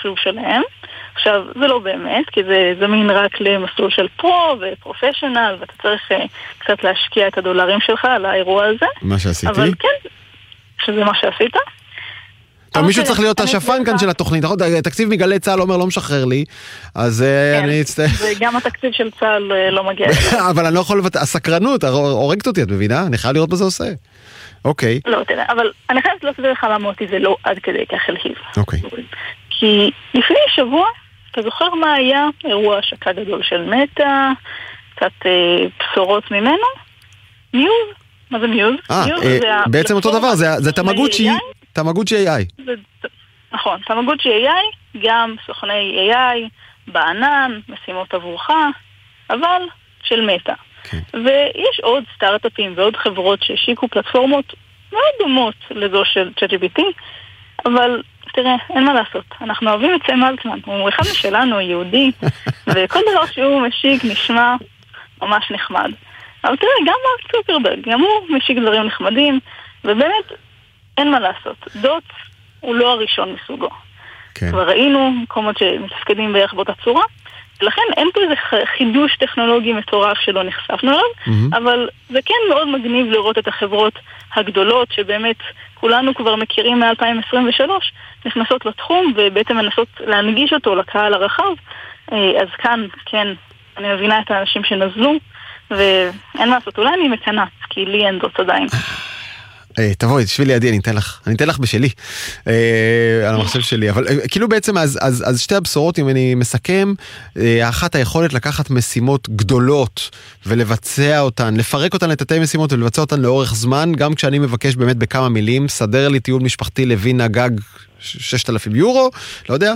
המחשוב שלהם. עכשיו, זה לא באמת, כי זה זמין רק למסלול של פרו ופרופשנל, ואתה צריך קצת להשקיע את הדולרים שלך על האירוע הזה. מה שעשיתי. אבל כן, שזה מה שעשית. טוב, מישהו צריך להיות השפן כאן של התוכנית, נכון? תקציב מגלי צהל אומר לא משחרר לי, אז אני אצטער. וגם התקציב של צהל לא מגיע. אבל אני לא יכול לבטא, הסקרנות הורגת אותי, את מבינה? אני חייב לראות מה זה עושה. אוקיי. לא, תראה, אבל אני חייבת להסביר לך למה אותי זה לא עד כדי כך הלהיב. אוקיי. כי לפני שבוע, אתה זוכר מה היה אירוע השקה גדול של מטא, קצת בשורות ממנו? מיוז? מה זה מיוז? בעצם אותו דבר, זה תמגוצ'י AI. נכון, תמגוצ'י AI, גם סוכני AI, בענן, משימות עבורך, אבל של מטא. ויש עוד סטארט-אפים ועוד חברות שהשיקו פלטפורמות מאוד דומות לזו של ChatGPT, אבל תראה, אין מה לעשות. אנחנו אוהבים את סם אלטמן, הוא אחד משלנו, יהודי, וכל דבר שהוא משיק נשמע ממש נחמד. אבל תראה, גם מרק צוקרברג, גם הוא משיק דברים נחמדים, ובאמת אין מה לעשות. דוט הוא לא הראשון מסוגו. כבר ראינו מקומות שמתפקדים בערך באותה צורה, ולכן אין פה איזה חידוש טכנולוגי מטורף שלא נחשפנו עליו, אבל זה כן מאוד מגניב לראות את החברות הגדולות, שבאמת כולנו כבר מכירים מ-2023, נכנסות לתחום ובעצם מנסות להנגיש אותו לקהל הרחב. אז כאן, כן, אני מבינה את האנשים שנזלו, ואין מה לעשות, אולי אני מקנץ, כי לי אין דוט עדיין. תבואי, תשבי לידי, אני אתן לך בשלי, על המחשב שלי, אבל כאילו בעצם, אז שתי הבשורות, אם אני מסכם, האחת היכולת לקחת משימות גדולות, ולבצע אותן, לפרק אותן לתתי משימות, ולבצע אותן לאורך זמן, גם כשאני מבקש באמת בכמה מילים, סדר לי טיול משפחתי לווינה גג 6,000 יורו, לא יודע,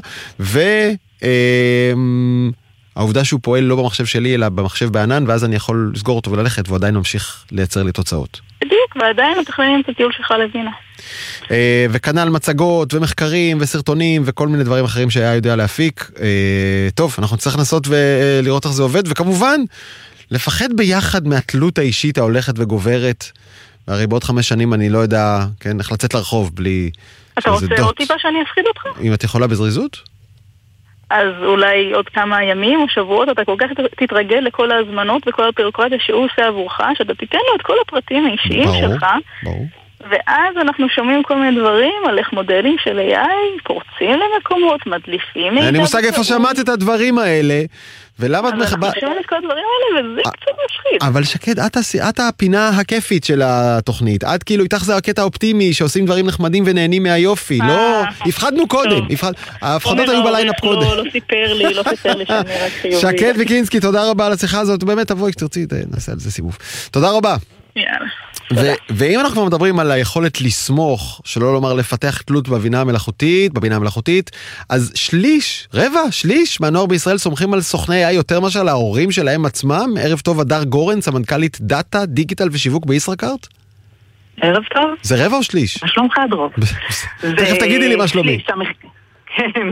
העובדה שהוא פועל לא במחשב שלי, אלא במחשב בענן, ואז אני יכול לסגור אותו וללכת, ועדיין ממשיך לייצר לי תוצאות. בדיוק, ועדיין מתכננים את הטיול שלך לווינה. וכנ"ל מצגות ומחקרים וסרטונים וכל מיני דברים אחרים שהיה יודע להפיק. טוב, אנחנו צריך לנסות ולראות איך זה עובד, וכמובן, לפחד ביחד מהתלות האישית ההולכת וגוברת. הרי בעוד 5 שנים אני לא יודע, כן, איך לצאת לרחוב בלי... אתה רוצה עוד טיפה שאני אפחיד אותך? אם את יכולה בזריזות? אז אולי עוד כמה ימים או שבועות אתה כל כך תתרגל לכל ההזמנות וכל הבירוקרטיה שהוא עושה עבורך, שאתה תיתן לו את כל הפרטים האישיים שלך, ואז אנחנו שומעים כל מיני דברים על איך מודלים של AI פורצים למקומות, מדליפים. אני מושג איפה שמעת את הדברים האלה, ולמה את אנחנו שומעים את כל הדברים האלה, וזה קצת מפחיד. אבל שקד, את הפינה הכיפית של התוכנית. את כאילו, איתך זה הקטע האופטימי, שעושים דברים נחמדים ונהנים מהיופי. לא, הפחדנו קודם. ההפחדות היו בליינאפ קודם. לא סיפר לי שאני רק חיובי. שקד וקינסקי, תודה רבה על השיחה הזאת. באמת, תבואי כשתרצי, נעשה על זה סיבוב. תודה רבה. יאללה. ואם אנחנו מדברים על היכולת לסמוך, שלא לומר לפתח תלות בבינה המלאכותית, אז שליש מהנוער בישראל סומכים על סוכני AI יותר מאשר על ההורים שלהם עצמם. ערב טוב, הדר גורן, סמנכ"לית דאטה, דיגיטל ושיווק בישראכרט. ערב טוב. זה רבע או שליש? מה שלומך, דרור? תכף תגידי לי מה שלומי. כן.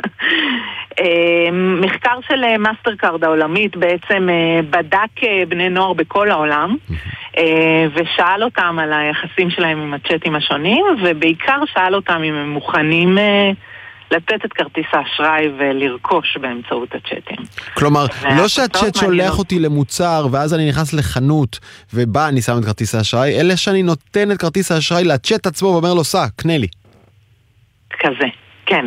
מחקר של מאסטרקארד העולמית בעצם בדק בני נוער בכל העולם ושאל אותם על היחסים שלהם עם הצ'אטים השונים, ובעיקר שאל אותם אם הם מוכנים לתת את כרטיס האשראי ולרכוש באמצעות הצ'אטים. כלומר, לא שהצ'אט שולח אותי למוצר ואז אני נכנס לחנות ובה אני שם את כרטיס האשראי, אלא שאני נותן את כרטיס האשראי לצ'אט עצמו ואומר לו, קנה לי. כזה, כן.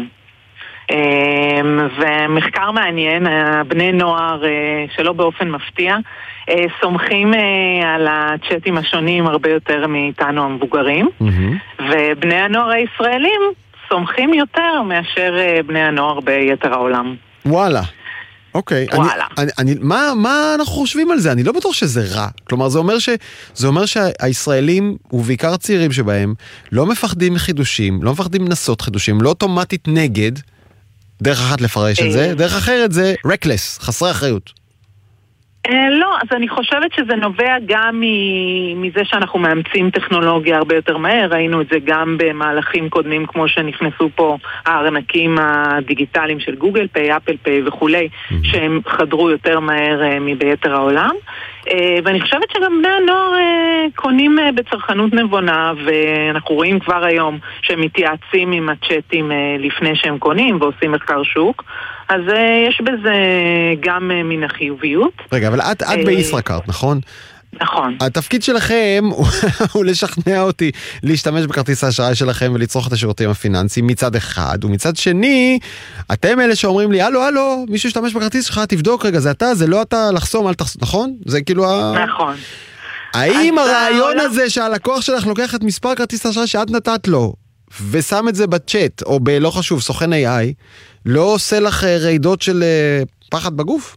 ומחקר מעניין, בני נוער שלא באופן מפתיע סומכים על הצ'אטים השונים הרבה יותר מאיתנו המבוגרים, ובני הנוער הישראלים סומכים יותר מאשר בני הנוער ביתר העולם. וואלה. אוקיי, מה אנחנו חושבים על זה? אני לא בטוח שזה רע. כלומר, זה אומר שהישראלים, ובעיקר הצעירים שבהם, לא מפחדים מחידושים, לא מפחדים לנסות חידושים, לא אוטומטית נגד. דרך אחת לפרש את זה, דרך אחרת זה reckless, חסרי אחריות. לא, אז אני חושבת שזה נובע גם מזה שאנחנו מאמצים טכנולוגיה הרבה יותר מהר. ראינו את זה גם במהלכים קודמים, כמו שנכנסו פה הארנקים הדיגיטליים של גוגל פיי, אפל פיי וכולי, שהם חדרו יותר מהר מביתר העולם. ואני חושבת שגם בני הנוער קונים בצרכנות נבונה, ואנחנו רואים כבר היום שהם מתייעצים עם הצ'אטים לפני שהם קונים ועושים מחקר שוק, אז יש בזה גם מן החיוביות. רגע, אבל את בישראכרט, נכון? נכון. התפקיד שלכם הוא לשכנע אותי להשתמש בכרטיס האשראי שלכם ולצרוך את השירותים הפיננסיים מצד אחד, ומצד שני, אתם אלה שאומרים לי, הלו, מישהו ישתמש בכרטיס שלך, תבדוק רגע, זה אתה, זה לא אתה, לחסום, אל תחסום, נכון? זה כאילו נכון. האם הרעיון הזה שהלקוח שלך לוקח את מספר כרטיס האשראי שאת נתת לו, ושם את זה בצ'אט, או בלא חשוב, סוכן AI, לא עושה לך רעידות של פחד בגוף?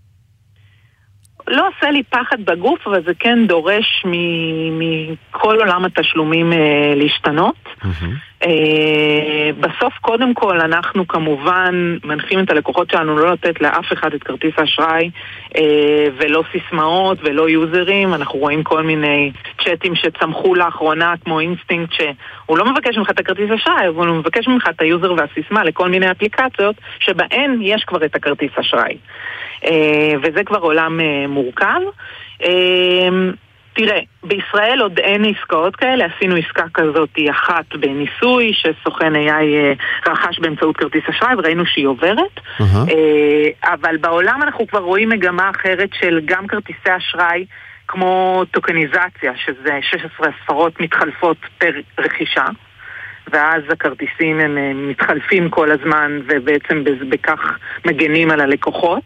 לא עושה לי פחד בגוף, אבל זה כן דורש מכל עולם התשלומים להשתנות. בסוף קודם כל אנחנו כמובן מנחים את הלקוחות שלנו לא לתת לאף אחד את כרטיס האשראי, ולא סיסמאות ולא יוזרים. אנחנו רואים כל מיני צ'אטים שצמחו לאחרונה כמו אינסטינקט, שהוא לא מבקש ממך את הכרטיס האשראי, אבל הוא מבקש ממך את היוזר והסיסמה לכל מיני אפליקציות שבהן יש כבר את הכרטיס האשראי. וזה כבר עולם מורכב. תראה, בישראל עוד אין עסקאות כאלה, עשינו עסקה כזאת אחת בניסוי שסוכן AI רכש באמצעות כרטיס אשראי וראינו שהיא עוברת, אבל בעולם אנחנו כבר רואים מגמה אחרת של גם כרטיסי אשראי כמו טוקניזציה, שזה 16 ספרות מתחלפות פר רכישה, ואז הכרטיסים הם מתחלפים כל הזמן ובעצם בכך מגנים על הלקוחות.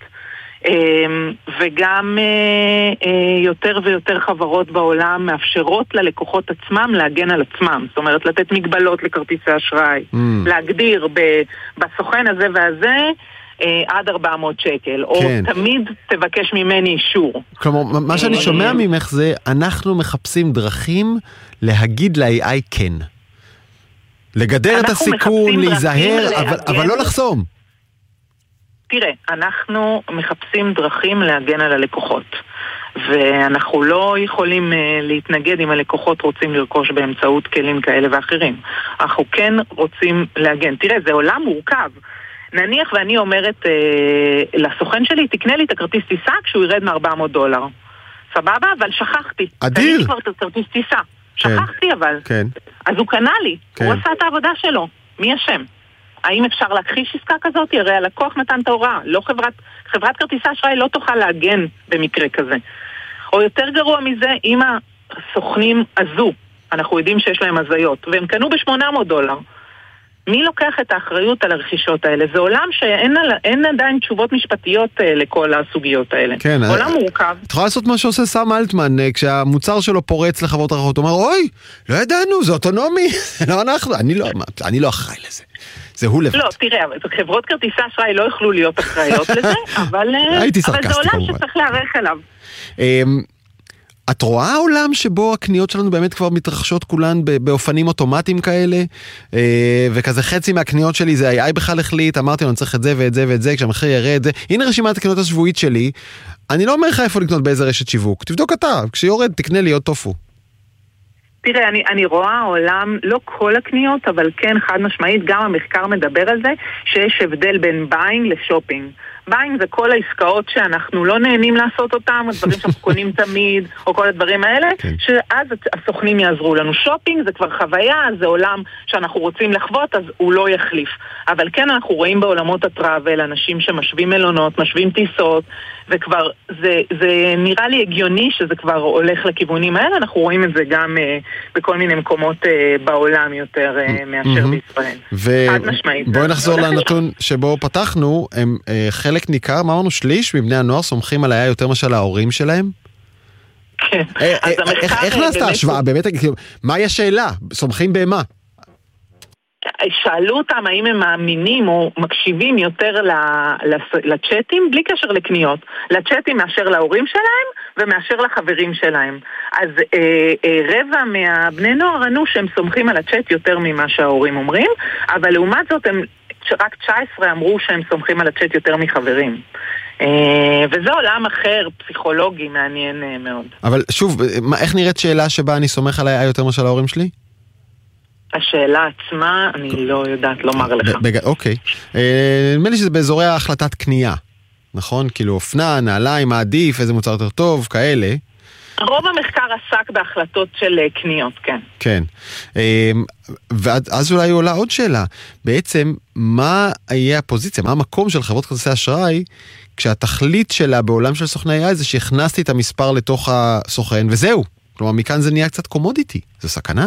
וגם יותר ויותר חברות בעולם מאפשרות ללקוחות עצמם להגן על עצמם, זאת אומרת לתת מגבלות לכרטיסי אשראי, להגדיר בסוכן הזה והזה עד 400 שקל, או תמיד תבקש ממני אישור. כלומר, מה שאני שומע ממך זה, אנחנו מחפשים דרכים להגיד ל-AI כן. לגדר את הסיכון, להיזהר, אבל לא לחסום. תראה, אנחנו מחפשים דרכים להגן על הלקוחות, ואנחנו לא יכולים להתנגד אם הלקוחות רוצים לרכוש באמצעות כלים כאלה ואחרים. אנחנו כן רוצים להגן. תראה, זה עולם מורכב. נניח ואני אומרת לסוכן שלי, תקנה לי את הכרטיס טיסה כשהוא ירד $400. סבבה? אבל שכחתי. אדיר. קניתי כבר את הכרטיס טיסה. שכחתי אבל. כן. אז הוא קנה לי. הוא עשה את העבודה שלו. מי אשם? האם אפשר להכחיש עסקה כזאת? הרי הלקוח נתן את ההוראה. לא חברת כרטיסי אשראי לא תוכל להגן במקרה כזה. או יותר גרוע מזה, אם הסוכנים עזו, אנחנו יודעים שיש להם הזיות, והם קנו $800. מי לוקח את האחריות על הרכישות האלה? זה עולם שאין עדיין תשובות משפטיות לכל הסוגיות האלה. כן, עולם מורכב. את יכולה לעשות מה שעושה סם אלטמן, כשהמוצר שלו פורץ לחברות אחרות, הוא אומר, אוי, לא ידענו, זה אוטונומי, לא אנחנו, אני לא אחראי לזה. זה הוא לבד. לא, תראה, חברות כרטיסי אשראי לא יכלו להיות אחראיות לזה, אבל זה עולם שצריך להערך אליו. את רואה עולם שבו הקניות שלנו באמת כבר מתרחשות כולן באופנים אוטומטיים כאלה, וכזה חצי מהקניות שלי זה AI בכלל החליט, אמרתי לו אני צריך את זה ואת זה ואת זה, כשהמחיר ירד, הנה רשימת הקניות השבועית שלי, אני לא אומר לך איפה לקנות באיזה רשת שיווק, תבדוק אתה, כשיורד תקנה לי עוד טופו. תראה, אני רואה עולם, לא כל הקניות, אבל כן חד משמעית, גם המחקר מדבר על זה, שיש הבדל בין ביינג לשופינג. ביינג זה כל העסקאות שאנחנו לא נהנים לעשות אותם, הדברים שאנחנו קונים תמיד, או כל הדברים האלה, שאז הסוכנים יעזרו לנו. שופינג זה כבר חוויה, זה עולם שאנחנו רוצים לחוות, אז הוא לא יחליף. אבל כן אנחנו רואים בעולמות הטראבל, אנשים שמשווים מלונות, משווים טיסות, וכבר זה נראה לי הגיוני שזה כבר הולך לכיוונים האלה, אנחנו רואים את זה גם בכל מיני מקומות בעולם יותר מאשר בישראל. חד משמעית. בואי נחזור לנתון שבו פתחנו, הם חלק ניכר, מה אמרנו, שליש מבני הנוער סומכים על יותר משל ההורים שלהם? כן. איך נעשתה השוואה? באמת, מהי השאלה? סומכים במה? שאלו אותם האם הם מאמינים או מקשיבים יותר לצ'אטים, בלי קשר לקניות, לצ'אטים מאשר להורים שלהם ומאשר לחברים שלהם. אז רבע מהבני נוער ענו שהם סומכים על הצ'אט יותר ממה שההורים אומרים, אבל לעומת זאת הם רק 19 אמרו שהם סומכים על הצ'אט יותר מחברים. וזה עולם אחר, פסיכולוגי, מעניין מאוד. אבל שוב, איך נראית שאלה שבה אני סומך עליי יותר משל ההורים שלי? השאלה עצמה, אני לא יודעת לומר לך. אוקיי. נדמה לי שזה באזורי ההחלטת קנייה. נכון? כאילו אופנה, נעליים, מעדיף, איזה מוצר יותר טוב, כאלה. רוב המחקר עסק בהחלטות של קניות, כן. כן. ואז אולי עולה עוד שאלה. בעצם, מה יהיה הפוזיציה, מה המקום של חברות כרטיסי אשראי, כשהתכלית שלה בעולם של סוכני AI זה שהכנסתי את המספר לתוך הסוכן, וזהו. כלומר, מכאן זה נהיה קצת קומודיטי. זה סכנה?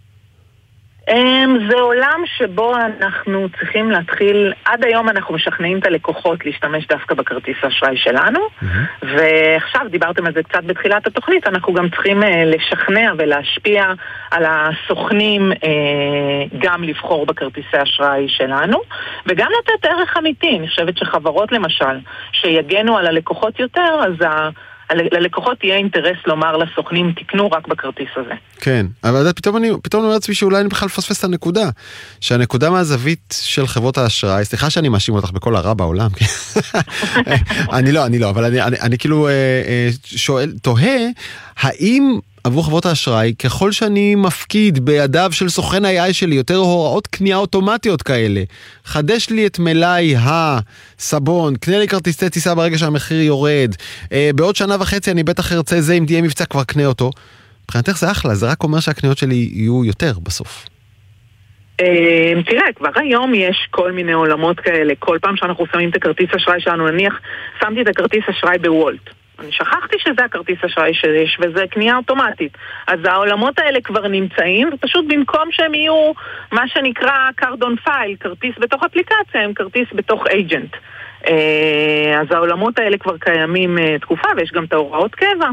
זה עולם שבו אנחנו צריכים להתחיל, עד היום אנחנו משכנעים את הלקוחות להשתמש דווקא בכרטיס האשראי שלנו, ועכשיו דיברתם על זה קצת בתחילת התוכנית, אנחנו גם צריכים לשכנע ולהשפיע על הסוכנים גם לבחור בכרטיסי האשראי שלנו, וגם לתת ערך אמיתי. אני חושבת שחברות למשל, שיגנו על הלקוחות יותר, אז ללקוחות תהיה אינטרס לומר לסוכנים, תקנו רק בכרטיס הזה. כן, אבל פתאום אני אומר לעצמי שאולי אני בכלל לפספס את הנקודה, שהנקודה מהזווית של חברות האשראי, סליחה שאני מאשים אותך בכל הרע בעולם, אני לא, אבל אני כאילו שואל, תוהה, האם עבור חברות האשראי, ככל שאני מפקיד בידיו של סוכן ה-AI שלי יותר הוראות קנייה אוטומטיות כאלה, חדש לי את מלאי הסבון, קנה לי כרטיסי טיסה ברגע שהמחיר יורד, בעוד שנה וחצי אני בטח ארצה זה, אם תהיה מבצע כבר קנה אותו. מבחינתך זה אחלה, זה רק אומר שהקניות שלי יהיו יותר בסוף. תראה, כבר היום יש כל מיני עולמות כאלה, כל פעם שאנחנו שמים את הכרטיס אשראי שלנו, נניח, שמתי את הכרטיס אשראי בוולט. אני שכחתי שזה הכרטיס אשראי שיש, וזה קנייה אוטומטית. אז העולמות האלה כבר נמצאים, ופשוט במקום שהם יהיו מה שנקרא card on file, כרטיס בתוך אפליקציה, הם כרטיס בתוך agent. אז העולמות האלה כבר קיימים תקופה, ויש גם את ההוראות קבע.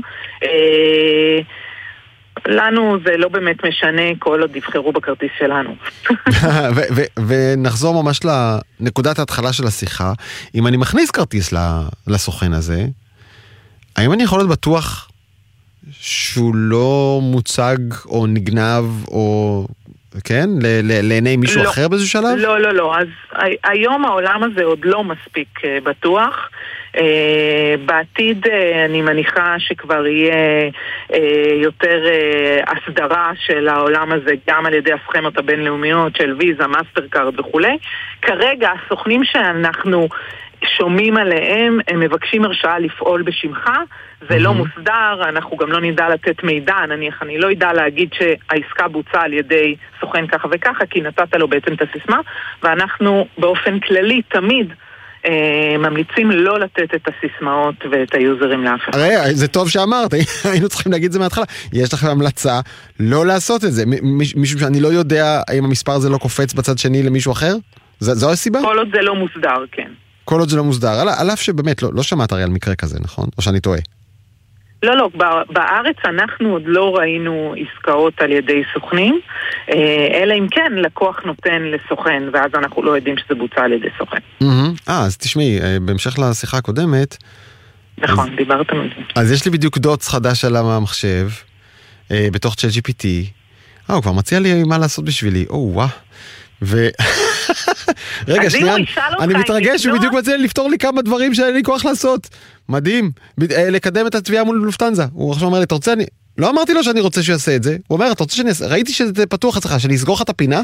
לנו זה לא באמת משנה כל עוד יבחרו בכרטיס שלנו. ונחזור ממש לנקודת ההתחלה של השיחה. אם אני מכניס כרטיס לסוכן הזה, האם אני יכול להיות בטוח שהוא לא מוצג או נגנב או, כן, לעיני מישהו אחר באיזשהו שלב? לא. אז היום העולם הזה עוד לא מספיק בטוח. בעתיד אני מניחה שכבר יהיה יותר הסדרה של העולם הזה גם על ידי הסכמות הבינלאומיות של ויזה, מאסטרקארד וכו'. כרגע הסוכנים שאנחנו שומעים עליהם, הם מבקשים הרשאה לפעול בשמך, זה לא מוסדר, אנחנו גם לא נדע לתת מידע, נניח, אני לא ידע להגיד שהעסקה בוצעה על ידי סוכן ככה וככה, כי נתת לו בעצם את הסיסמה, ואנחנו באופן כללי תמיד ממליצים לא לתת את הסיסמאות ואת היוזרים לאף אחד. זה טוב שאמרת, היינו צריכים להגיד זה מההתחלה, יש לכם המלצה לא לעשות את זה, משום שאני לא יודע האם המספר הזה לא קופץ בצד שני למישהו אחר? זו הסיבה? כל עוד זה לא מוסדר, כן. כל עוד זה לא מוסדר, על אף שבאמת לא שמעת הרי על מקרה כזה, נכון? או שאני טועה? לא, בארץ אנחנו עוד לא ראינו עסקאות על ידי סוכנים, אלא אם כן לקוח נותן לסוכן, ואז אנחנו לא יודעים שזה בוצע על ידי סוכן. אז תשמעי, בהמשך לשיחה הקודמת, נכון, דיברתם על זה. אז יש לי בדיוק דוץ חדש על המחשב, בתוך ChatGPT, הוא כבר מציע לי מה לעשות בשבילי, וואו. רגע, שנייה, אני מתרגש, הוא בדיוק מציע לפתור לי כמה דברים שאין לי כוח לעשות. מדהים, לקדם את התביעה מול לופטנזה. הוא עכשיו אומר לי, אתה רוצה, לא אמרתי לו שאני רוצה שיעשה את זה, הוא אומר, אתה רוצה שאני אעשה, ראיתי שזה פתוח אצלך, שאני אסגור לך את הפינה.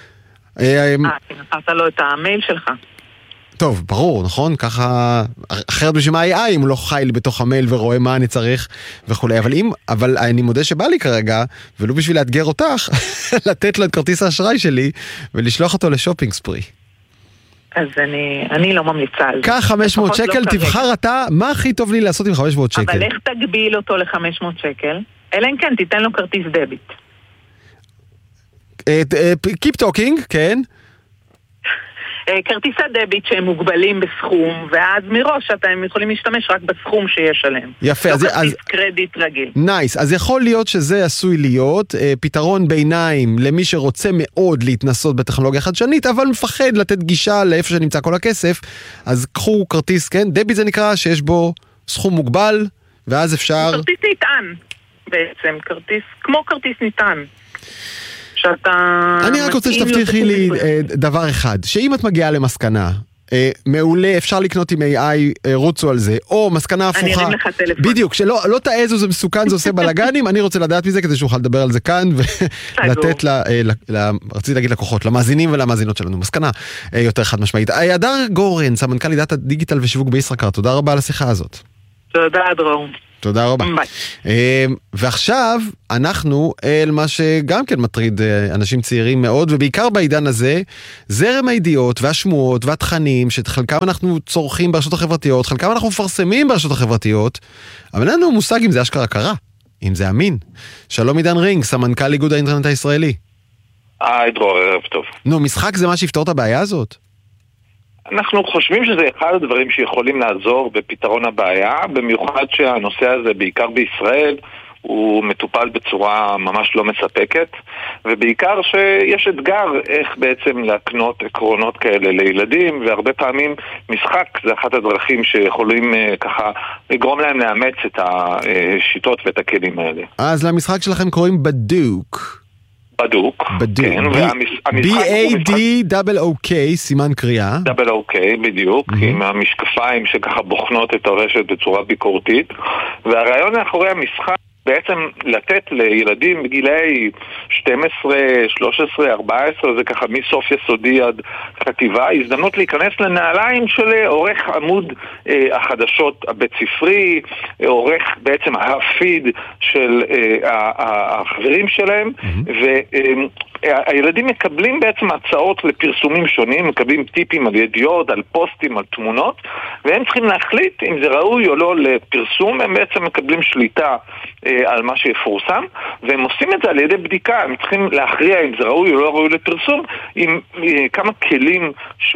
נתת לו את המייל שלך. טוב, ברור, נכון? ככה, אחרת בשביל מה AI, אם הוא לא חי לי בתוך המייל ורואה מה אני צריך וכו'. אבל אני מודה שבא לי כרגע, ולא בשביל לאתגר אותך, לתת לו את כרטיס האשראי שלי, ולשלוח אותו לשופינג ספרי. אז אני לא ממליצה על זה. קח 500 שקל, תבחר אתה, מה הכי טוב לי לעשות עם 500 שקל? אבל איך תגביל אותו ל-500 שקל? אלא אם כן, תיתן לו כרטיס דביט. Keep talking, כן. כרטיסי דביט שהם מוגבלים בסכום, ואז מראש אתם יכולים להשתמש רק בסכום שיש עליהם. יפה, לא כרטיס קרדיט רגיל. נייס, אז יכול להיות שזה עשוי להיות פתרון ביניים למי שרוצה מאוד להתנסות בטכנולוגיה חדשנית, אבל מפחד לתת גישה לאיפה שנמצא כל הכסף, אז קחו כרטיס, כן, דביט זה נקרא שיש בו סכום מוגבל, ואז אפשר... כרטיס נטען, בעצם, כמו כרטיס נטען. אני רק רוצה שתבטיחי לי דבר אחד, שאם את מגיעה למסקנה מעולה, אפשר לקנות עם AI, רוצו על זה, או מסקנה הפוכה. אני ארים לך טלפון. בדיוק, שלא תעזו, זה מסוכן, זה עושה בלגנים, אני רוצה לדעת מזה כדי שאוכל לדבר על זה כאן, ולתת רציתי להגיד לקוחות, למאזינים ולמאזינות שלנו, מסקנה יותר חד משמעית. הדר גורן, סמנכ"ל דאטה דיגיטל ושיווק בישראכרט, תודה רבה על השיחה הזאת. תודה, דרור. תודה רבה. ועכשיו אנחנו אל מה שגם כן מטריד אנשים צעירים מאוד, ובעיקר בעידן הזה, זרם הידיעות והשמועות והתכנים, שחלקם אנחנו צורכים ברשתות החברתיות, חלקם אנחנו מפרסמים ברשתות החברתיות, אבל אין לנו מושג אם זה אשכרה קרה, אם זה אמין. שלום עידן רינג, סמנכ"ל איגוד האינטרנט הישראלי. דרור, ערב טוב. נו, משחק זה מה שיפתור את הבעיה הזאת? אנחנו חושבים שזה אחד הדברים שיכולים לעזור בפתרון הבעיה, במיוחד שהנושא הזה, בעיקר בישראל, הוא מטופל בצורה ממש לא מספקת, ובעיקר שיש אתגר איך בעצם להקנות עקרונות כאלה לילדים, והרבה פעמים משחק זה אחת הדרכים שיכולים ככה לגרום להם לאמץ את השיטות ואת הכלים האלה. אז למשחק שלכם קוראים בדוק. בדוק, כן, B-A-D-O-K, סימן קריאה. O-K, בדיוק, עם המשקפיים שככה בוחנות את הרשת בצורה ביקורתית, והרעיון מאחורי המשחק בעצם לתת לילדים בגילאי 12, 13, 14, זה ככה מסוף יסודי עד חטיבה, הזדמנות להיכנס לנעליים של עורך עמוד החדשות הבית ספרי, עורך בעצם הפיד של החברים שלהם, והילדים מקבלים בעצם הצעות לפרסומים שונים, מקבלים טיפים על ידיעות, על פוסטים, על תמונות, והם צריכים להחליט אם זה ראוי או לא לפרסום, הם בעצם מקבלים שליטה על מה שיפורסם, והם עושים את זה על ידי בדיקה, הם צריכים להכריע אם זה ראוי או לא ראוי לפרסום, עם כמה כלים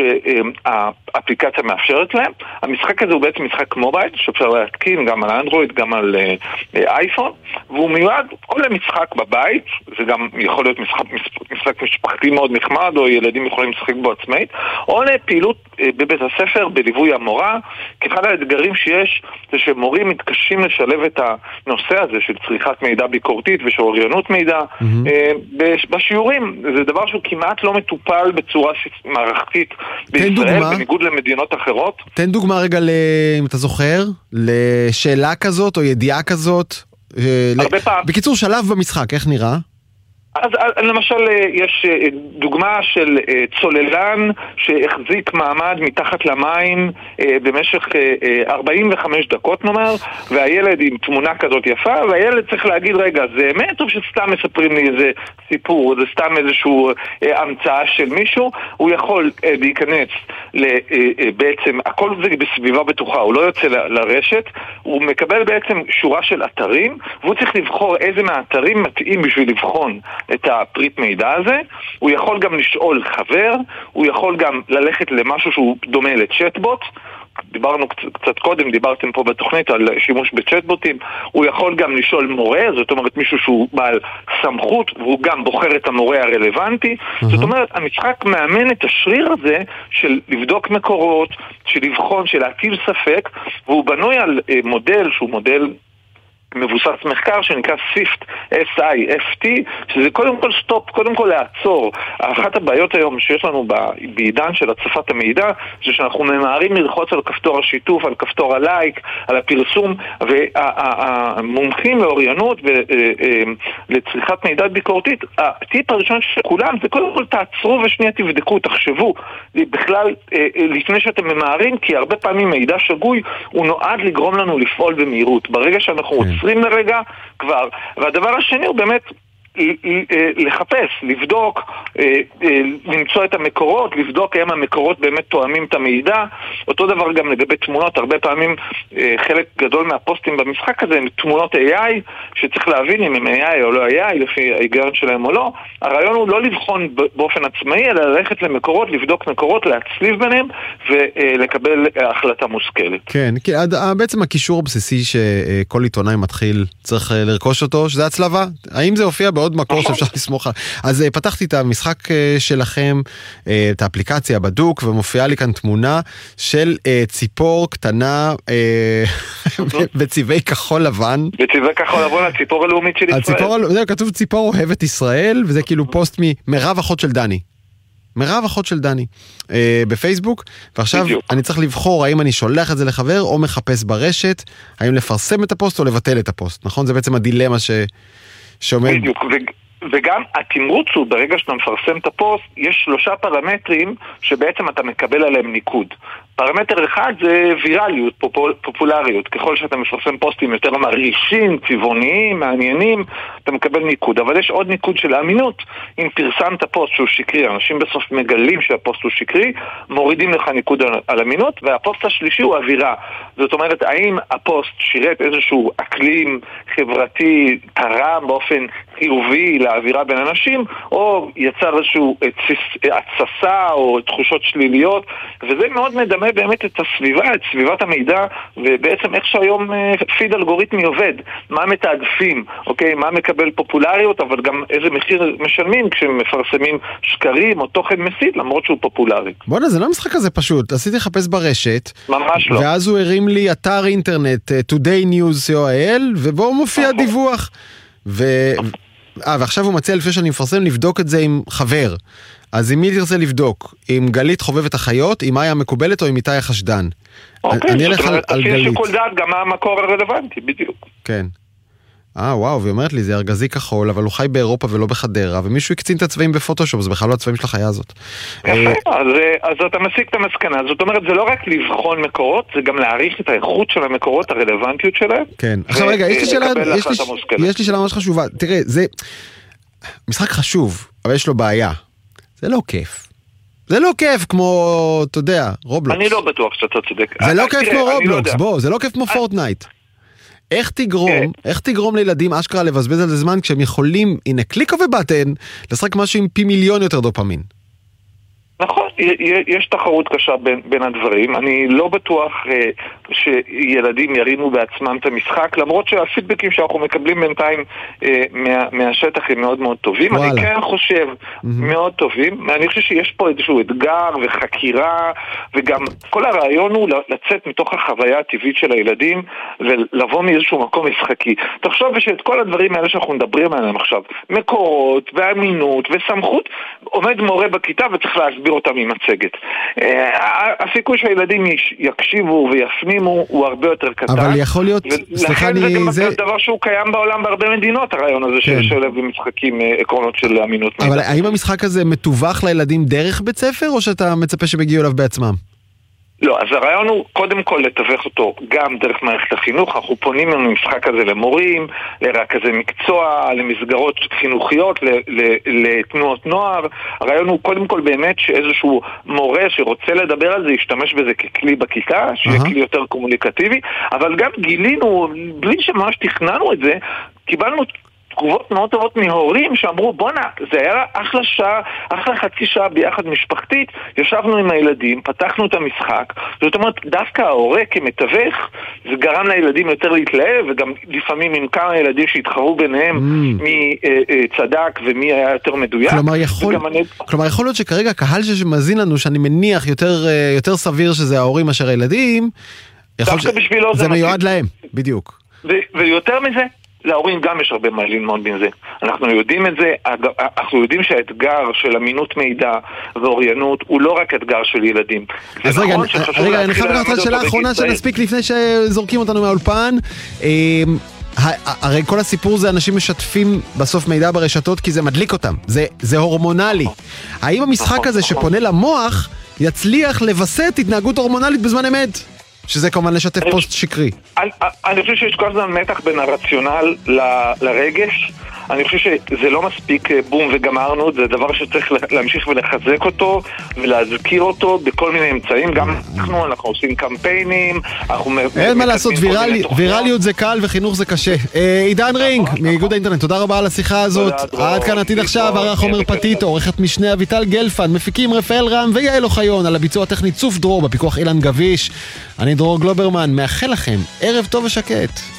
שהאפליקציה מאפשרת להם. המשחק הזה הוא בעצם משחק מובייל, שאפשר להתקין גם על אנדרואיד, גם על אייפון, והוא מיועד או למשחק בבית, זה גם יכול להיות משחק משפחתי מאוד נחמד, או ילדים יכולים לשחק בו עצמאית, או לפעילות בבית הספר, בליווי המורה, כי אחד האתגרים שיש זה שמורים מתקשים לשלב את הנושא הזה של צריכת מידע ביקורתית ושל אוריינות מידע בשיעורים. זה דבר שהוא כמעט לא מטופל בצורה מערכתית בישראל, בניגוד למדינות אחרות. תן דוגמה רגע, אם אתה זוכר, לשאלה כזאת או ידיעה כזאת. בקיצור, שלב במשחק, איך נראה? אז למשל יש דוגמה של צוללן שהחזיק מעמד מתחת למים במשך 45 דקות נאמר, והילד עם תמונה כזאת יפה, והילד צריך להגיד רגע, זה אמת או שסתם מספרים לי איזה סיפור, זה סתם איזשהו המצאה של מישהו. הוא יכול להיכנס בעצם, הכל זה בסביבה בטוחה, הוא לא יוצא לרשת, הוא מקבל בעצם שורה של אתרים, והוא צריך לבחור איזה מהאתרים מתאים בשביל לבחון את הפריט מידע הזה. הוא יכול גם לשאול חבר, הוא יכול גם ללכת למשהו שהוא דומה לצ'טבוט, דיברנו קצת קודם, דיברתם פה בתוכנית על שימוש בצ'טבוטים. הוא יכול גם לשאול מורה, זאת אומרת מישהו שהוא בעל סמכות, והוא גם בוחר את המורה הרלוונטי. זאת אומרת, המשחק מאמן את השריר הזה של לבדוק מקורות, של לבחון, של להטיל ספק, והוא בנוי על מודל שהוא מודל מבוסס מחקר שנקרא SIFT, S-I-F-T, שזה קודם כל סטופ, קודם כל לעצור. אחת הבעיות היום שיש לנו בעידן של הצפת המידע, זה שאנחנו ממהרים ללחוץ על כפתור השיתוף, על כפתור הלייק, על הפרסום, והמומחים לאוריינות ולצריכת מידע ביקורתית, הטיפ הראשון של כולם זה קודם כל תעצרו ושנייה תבדקו, תחשבו, בכלל לפני שאתם ממהרים, כי הרבה פעמים מידע שגוי הוא נועד לגרום לנו לפעול במהירות. ברגע שאנחנו עוצרים לרגע כבר. והדבר השני הוא באמת לחפש, לבדוק, למצוא את המקורות, לבדוק האם המקורות באמת תואמים את המידע. אותו דבר גם לגבי תמונות, הרבה פעמים חלק גדול מהפוסטים במשחק הזה הם תמונות AI, שצריך להבין אם הם AI או לא AI, לפי ההיגיון שלהם או לא. הרעיון הוא לא לבחון באופן עצמאי, אלא ללכת למקורות, לבדוק מקורות, להצליב ביניהם ולקבל החלטה מושכלת. כן, בעצם הקישור הבסיסי שכל עיתונאי מתחיל צריך לרכוש אותו, שזה הצלבה. האם זה הופיע בעוד מקור שאפשר לסמוך? אז פתחתי את המשחק שלכם, את האפליקציה בדוק, ומופיעה לי כאן תמונה של ציפור קטנה בצבעי כחול לבן. בצבעי כחול לבן, הציפור הלאומית של ישראל. זה כתוב ציפור אוהבת ישראל, וזה כאילו פוסט ממרב אחות של דני. מירב אחות של דני, בפייסבוק, ועכשיו אני צריך לבחור האם אני שולח את זה לחבר או מחפש ברשת, האם לפרסם את הפוסט או לבטל את הפוסט, נכון? זה בעצם הדילמה שעומד. בדיוק, וגם התמרוץ הוא ברגע שאתה מפרסם את הפוסט, יש 3 פרמטרים שבעצם אתה מקבל עליהם ניקוד. פרמטר אחד זה וירליות, פופולריות. ככל שאתה מפרסם פוסטים יותר מרעישים, צבעוניים, מעניינים, אתה מקבל ניקוד. אבל יש עוד ניקוד של אמינות. אם פרסמת פוסט שהוא שקרי, אנשים בסוף מגלים שהפוסט הוא שקרי, מורידים לך ניקוד על אמינות, והפוסט השלישי הוא אווירה. זאת אומרת, האם הפוסט שירת איזשהו אקלים חברתי, תרם באופן חיובי לאווירה בין אנשים, או יצר איזשהו הצסה או תחושות שליליות, וזה מאוד מדמה באמת את הסביבה, את סביבת המידע, ובעצם איך שהיום פיד אלגוריתמי עובד, מה מתעדפים, אוקיי, מה מקבל פופולריות, אבל גם איזה מחיר משלמים כשמפרסמים שקרים או תוכן מסית, למרות שהוא פופולרי. בוא'נה, זה לא משחק כזה פשוט, עשיתי לחפש ברשת, ממש לא. ואז הוא הרים לי אתר אינטרנט, Today News co.il, ובו מופיע דיווח, ועכשיו הוא מציע לפני שאני מפרסם לבדוק את זה עם חבר. אז עם מי תרצה לבדוק? עם גלית חובבת החיות, עם מאיה מקובלת או עם איתי החשדן? אוקיי, זאת אומרת, תפעיל שיקול דעת גם מה המקור הרלוונטי, בדיוק. כן. וואו, והיא אומרת לי, זה ארגזי כחול, אבל הוא חי באירופה ולא בחדרה, ומישהו הקצין את הצבעים בפוטושופ, זה בכלל לא הצבעים של החיה הזאת. אז אתה מסיק את המסקנה, זאת אומרת, זה לא רק לבחון מקורות, זה גם להעריך את האיכות של המקורות, הרלוונטיות שלהם. כן. עכשיו רגע, יש לי שאלה ממש חשובה. תראה, זה משחק חשוב, אבל יש לו בעיה. זה לא כיף. זה לא כיף כמו, אתה יודע, רובלוקס. אני לא בטוח שאתה צודק. זה לא כיף כמו רובלוקס, בוא, זה לא כיף כמו פורטנייט. איך תגרום לילדים אשכרה לבזבז על זה זמן כשהם יכולים, הנה קליק ובטן, לשחק משהו עם פי מיליון יותר דופמין? נכון, יש תחרות קשה בין הדברים. אני לא בטוח שילדים ירימו בעצמם את המשחק, למרות שהפידבקים שאנחנו מקבלים בינתיים מהשטח הם מאוד מאוד טובים. אני כן חושב מאוד טובים. אני חושב שיש פה איזשהו אתגר וחקירה, וגם כל הרעיון הוא לצאת מתוך החוויה הטבעית של הילדים ולבוא מאיזשהו מקום משחקי. תחשוב שאת כל הדברים האלה שאנחנו מדברים עליהם עכשיו, מקורות ואמינות וסמכות, עומד מורה בכיתה וצריך להסביר אותם עם מצגת. הסיכוי שהילדים יקשיבו ויפנימו הוא הרבה יותר קטן. אבל יכול להיות, לכן זה גם דבר שהוא קיים בעולם בהרבה מדינות, הרעיון הזה ששלב במשחקים עקרונות של אמינות. אבל האם המשחק הזה מתווך לילדים דרך בית ספר, או שאתה מצפה שהם יגיעו אליו בעצמם? לא, אז הרעיון הוא קודם כל לתווך אותו גם דרך מערכת החינוך. אנחנו פונים למשחק הזה למורים, לרכזי מקצוע, למסגרות חינוכיות, לתנועות נוער. הרעיון הוא קודם כל באמת שאיזשהו מורה שרוצה לדבר על זה ישתמש בזה ככלי בכיתה, שיהיה כלי יותר קומוניקטיבי, אבל גם גילינו, בלי שממש תכננו את זה, קיבלנו תגובות מאוד טובות מהורים שאמרו, בונה, זה היה אחלה שעה, אחלה חצי שעה ביחד משפחתית, ישבנו עם הילדים, פתחנו את המשחק, זאת אומרת, דווקא ההורה כמתווך, זה גרם לילדים יותר להתלהב, וגם לפעמים עם כמה ילדים שהתחרו ביניהם, מי צדק ומי היה יותר מדויק. כלומר, יכול להיות שכרגע הקהל שמזין לנו, שאני מניח יותר סביר שזה ההורים מאשר הילדים, זה מיועד להם, בדיוק. ויותר מזה, להורים גם יש הרבה מה ללמוד בין זה. אנחנו יודעים את זה, אנחנו יודעים שהאתגר של אמינות מידע ואוריינות הוא לא רק אתגר של ילדים. אז רגע, אני חייב לקחת את השאלה האחרונה שנספיק לפני שזורקים אותנו מהאולפן. הרי כל הסיפור זה אנשים משתפים בסוף מידע ברשתות כי זה מדליק אותם, זה הורמונלי. האם המשחק הזה שפונה למוח יצליח לבסט התנהגות הורמונלית בזמן אמת? שזה כמובן לשתף פוסט שקרי. אני חושב שיש כל הזמן מתח בין הרציונל לרגש. אני חושב שזה לא מספיק בום וגמרנו, זה דבר שצריך להמשיך ולחזק אותו ולהזכיר אותו בכל מיני אמצעים. גם אנחנו עושים קמפיינים, אין מה לעשות, ויראליות זה קל וחינוך זה קשה. עידן רינג מאיגוד האינטרנט, תודה רבה על השיחה הזאת. עד כאן עתיד עכשיו, ערך עומר פטיט, עורכת משנה אביטל גלפן, מפיקים רפאל רם ויעל אוחיון, על הביצוע הטכני צוף דרור, בפיקוח אילן גביש. אני דרור גלוברמן, מאחל לכם ערב טוב ושקט.